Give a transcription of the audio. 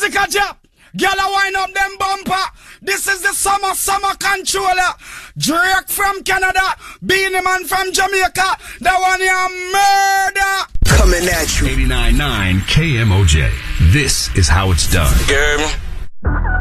music a drop. Girl a wind up them bumper. This is the summer controller. Drake from Canada, Beanie Man from Jamaica. That one here murder. Coming at you. 89.9 KMOJ. This is how it's done. Girl.